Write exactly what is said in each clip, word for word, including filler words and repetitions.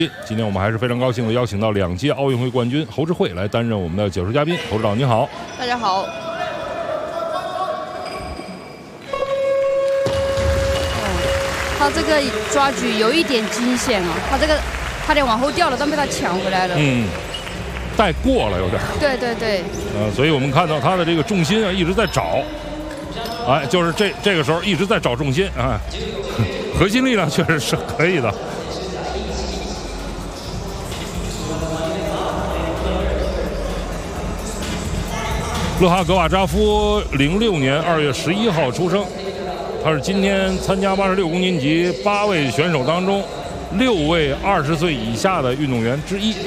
今天我们还是非常高兴的邀请到两届奥运会冠军侯智慧来担任我们的解说嘉宾。侯指导您好。 大家好。哦，他这个抓举有一点惊险啊，他这个差点往后掉了，但被他抢回来了。 嗯，带过了有点。 对对对。 呃，所以我们看到他的这个重心啊一直在找，哎，就是这这个时候一直在找重心啊，核心力量确实是可以的。勒哈格瓦扎夫零六年二月十一号出生，他是今天参加八十六公斤级八位选手当中六位二十岁以下的运动员之一。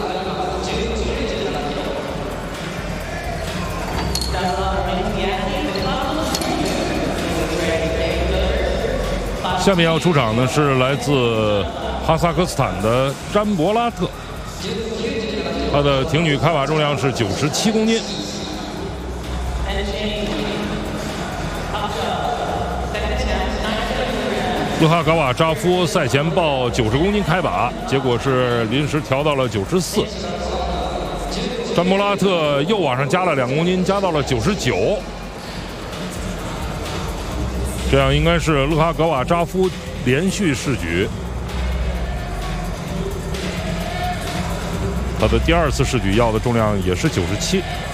下面要出场的是来自哈萨克斯坦的詹博拉特，他的挺举开瓦重量是九十七公斤。勒哈格瓦扎夫赛前报九十公斤开把，结果是临时调到了九十四。詹博拉特又往上加了两公斤，加到了九十九。这样应该是勒哈格瓦扎夫连续试举，他的第二次试举要的重量也是九十七。